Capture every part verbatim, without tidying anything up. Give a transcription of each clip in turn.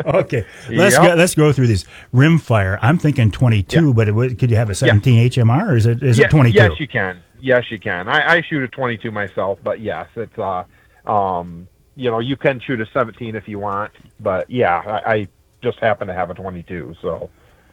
Okay, let's Yep. go. Let's go through these rimfire. I'm thinking twenty-two, Yeah. but it, would- could you have a seventeen H M R, or is it is Yeah, it twenty-two? Yes, you can. Yes, you can. I, I shoot a twenty-two myself, but yes, it's uh, um, you know, you can shoot a seventeen if you want, but yeah, I, I just happen to have a twenty-two, so.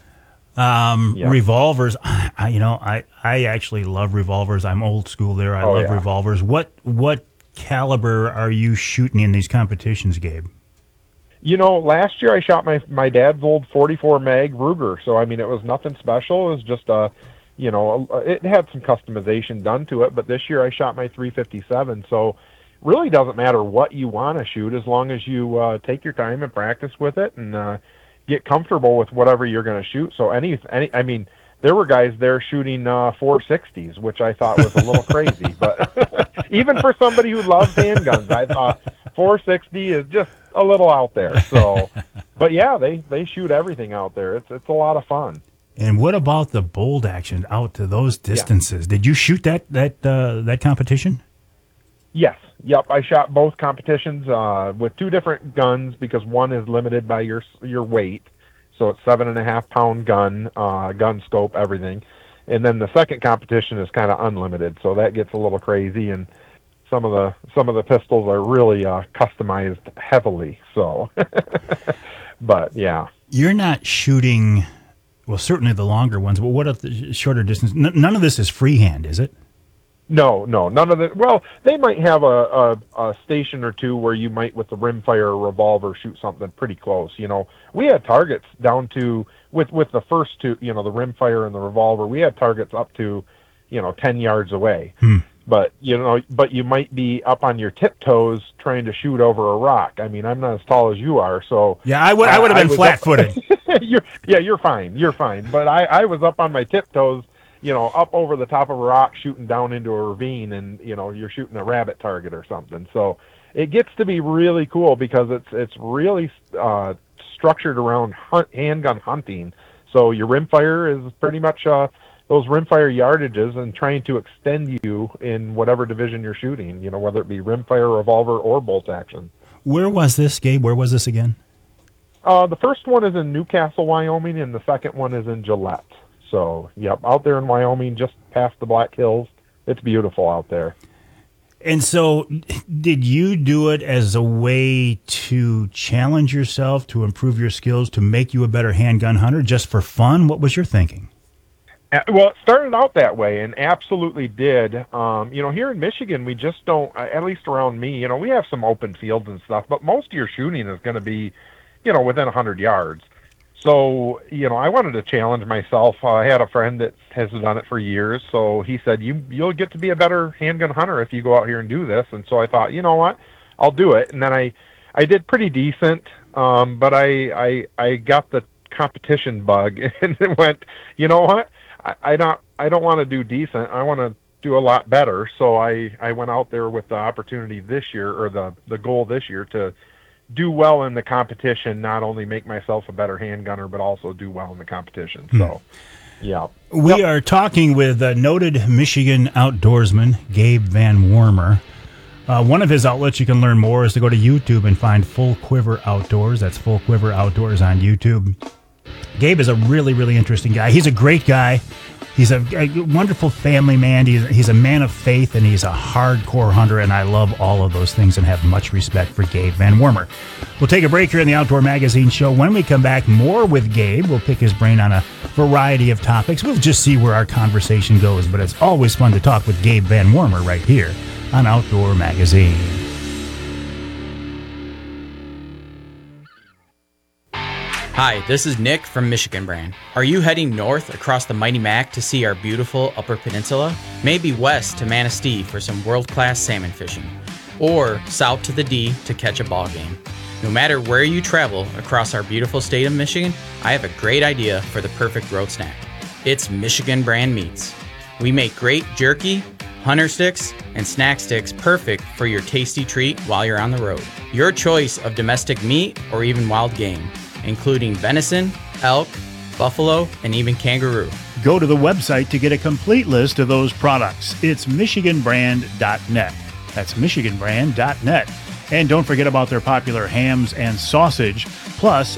Um, Yeah. Revolvers. I, you know, I I actually love revolvers. I'm old school there. I Oh, love yeah. revolvers. What what caliber are you shooting in these competitions, Gabe? You know, last year I shot my my dad's old forty-four mag Ruger, so I mean it was nothing special. It was just a, you know, a, it had some customization done to it. But this year I shot my three fifty-seven, so really doesn't matter what you want to shoot as long as you uh, take your time and practice with it and uh, get comfortable with whatever you're going to shoot. So any any, I mean, there were guys there shooting uh, four sixties, which I thought was a little crazy, but even for somebody who loves handguns, I thought four sixty is just a little out there. So, but yeah, they, they shoot everything out there. It's it's a lot of fun. And what about the bolt action out to those distances? Did you shoot that that uh, that competition? Yes. Yep. I shot both competitions uh, with two different guns because one is limited by your your weight, so it's seven and a half pound gun, uh, gun scope, everything, and then the second competition is kind of unlimited, so that gets a little crazy and. Some of the some of the pistols are really uh, customized heavily. So, but yeah, You're not shooting, well, certainly the longer ones, but what if the shorter distance? N- none of this is freehand, is it? no, no, none of the. Well, they might have a, a, a station or two where you might, with the rimfire revolver, shoot something pretty close. You know, we had targets down to with with the first two. You know, the rimfire and the revolver. We had targets up to, you know, ten yards away. Hmm. But you know, but you might be up on your tiptoes trying to shoot over a rock. I mean, I'm not as tall as you are, so Yeah, I would I would have been was flat up- footed. you're, yeah, you're fine. You're fine. But I, I was up on my tiptoes, you know, up over the top of a rock, shooting down into a ravine, and you know, you're shooting a rabbit target or something. So it gets to be really cool because it's it's really uh, structured around hunt, handgun hunting. So your rimfire is pretty much uh, those rimfire yardages and trying to extend you in whatever division you're shooting, you know, whether it be rimfire, revolver, or bolt action. Where was this, Gabe? Where was this again? Uh, the first one is in Newcastle, Wyoming, and the second one is in Gillette. So, yep, out there in Wyoming, just past the Black Hills. It's beautiful out there. And so, did you do it as a way to challenge yourself, to improve your skills, to make you a better handgun hunter, just for fun? What was your thinking? Uh, Well, it started out that way and absolutely did. Um, you know, here in Michigan, we just don't, uh, at least around me, you know, we have some open fields and stuff, but most of your shooting is going to be, you know, within one hundred yards. So, you know, I wanted to challenge myself. Uh, I had a friend that has done it for years, so he said, you, you'll get to be a better handgun hunter if you go out here and do this. And so I thought, you know what, I'll do it. And then I, I did pretty decent, um, but I, I, I got the competition bug and it went, you know what, I, I don't, I don't want to do decent. I want to do a lot better. So I, I went out there with the opportunity this year, or the, the goal this year, to do well in the competition, not only make myself a better handgunner, but also do well in the competition. So, yeah. We Yep. are talking with uh, noted Michigan outdoorsman Gabe Van Wormer. Uh, one of his outlets you can learn more is to go to YouTube and find Full Quiver Outdoors. That's Full Quiver Outdoors on YouTube. Gabe is a really, really interesting guy. He's a great guy. He's a, a wonderful family man. He's, he's a man of faith, and he's a hardcore hunter, and I love all of those things and have much respect for Gabe Van Wormer. We'll take a break here in the Outdoor Magazine show. When we come back, more with Gabe. We'll pick his brain on a variety of topics. We'll just see where our conversation goes, but it's always fun to talk with Gabe Van Wormer right here on Outdoor Magazine. Hi, this is Nick from Michigan Brand. Are you heading north across the Mighty Mac to see our beautiful Upper Peninsula? Maybe west to Manistee for some world-class salmon fishing? Or south to the D to catch a ball game? No matter where you travel across our beautiful state of Michigan, I have a great idea for the perfect road snack. It's Michigan Brand Meats. We make great jerky, hunter sticks, and snack sticks perfect for your tasty treat while you're on the road. Your choice of domestic meat or even wild game, including venison, elk, buffalo, and even kangaroo. Go to the website to get a complete list of those products. It's michigan brand dot net. That's michigan brand dot net. And don't forget about their popular hams and sausage, plus